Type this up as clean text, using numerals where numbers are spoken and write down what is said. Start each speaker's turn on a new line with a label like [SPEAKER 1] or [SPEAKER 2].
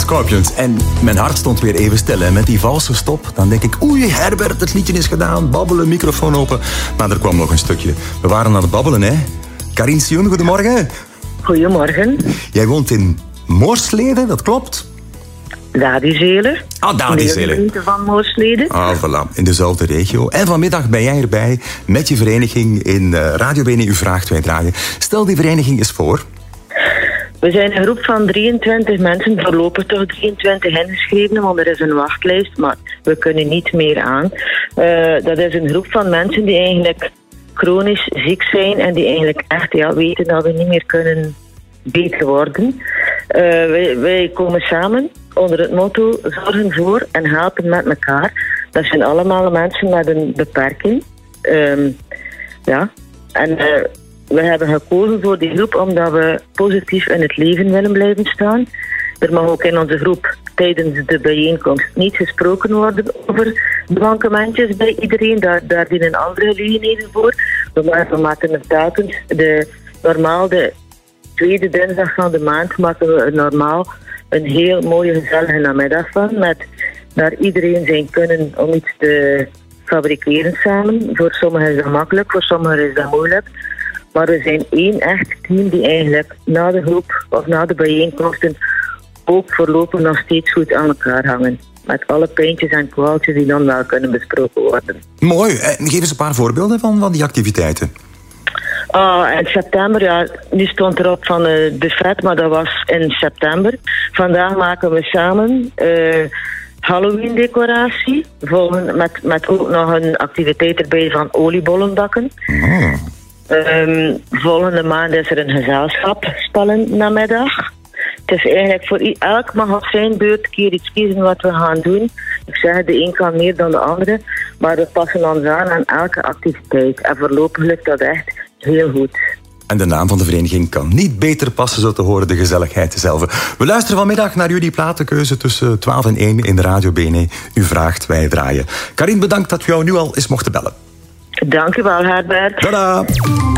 [SPEAKER 1] Scorpions. En mijn hart stond weer even stil. En met die valse stop, dan denk ik... Oei, Herbert, het liedje is gedaan. Babbelen, microfoon open. Maar er kwam nog een stukje. We waren aan het babbelen, hè. Karin Sioen, goedemorgen.
[SPEAKER 2] Goedemorgen.
[SPEAKER 1] Jij woont in Moorsleden, dat klopt?
[SPEAKER 2] Dadizelen.
[SPEAKER 1] Dadizelen.
[SPEAKER 2] In de van Moorsleden.
[SPEAKER 1] Voilà, in dezelfde regio. En vanmiddag ben jij erbij met je vereniging in Radio BNE U Vraagt, Wij Draaien. Stel die vereniging eens voor.
[SPEAKER 2] We zijn een groep van 23 mensen, voorlopig toch 23 ingeschreven, want er is een wachtlijst, maar we kunnen niet meer aan. Dat is een groep van mensen die eigenlijk chronisch ziek zijn en die eigenlijk echt weten dat we niet meer kunnen beter worden. Wij komen samen onder het motto zorgen voor en helpen met elkaar. Dat zijn allemaal mensen met een beperking. En we hebben gekozen voor die groep omdat we positief in het leven willen blijven staan. Er mag ook in onze groep tijdens de bijeenkomst niet gesproken worden over mankementjes bij iedereen. Daar dienen andere gelegenheden voor. We maken het telkens de tweede dinsdag van de maand maken we normaal een heel mooie gezellige namiddag van. Met naar iedereen zijn kunnen om iets te fabriceren samen. Voor sommigen is dat makkelijk, voor sommigen is dat moeilijk. Maar we zijn één echt team die eigenlijk na de groep of na de bijeenkomsten ook voorlopig nog steeds goed aan elkaar hangen. Met alle pijntjes en kwaaltjes die dan wel kunnen besproken worden.
[SPEAKER 1] Mooi. Geef eens een paar voorbeelden van die activiteiten.
[SPEAKER 2] In september, nu stond erop van buffet, maar dat was in september. Vandaag maken we samen Halloween decoratie. Met ook nog een activiteit erbij van oliebollen bakken. Volgende maand is er een gezelschapsspellen namiddag. Het is eigenlijk voor elk mag op zijn beurt een keer iets kiezen wat we gaan doen. Ik zeg, de een kan meer dan de andere, maar we passen ons aan elke activiteit. En voorlopig lukt dat echt heel goed.
[SPEAKER 1] En de naam van de vereniging kan niet beter passen, zo te horen, de gezelligheid zelf. We luisteren vanmiddag naar jullie platenkeuze tussen 12 en 1 in de Radio BNE. U vraagt, wij draaien. Karin, bedankt dat we jou nu al eens mochten bellen.
[SPEAKER 2] Dank u wel, Herbert.
[SPEAKER 1] Tada!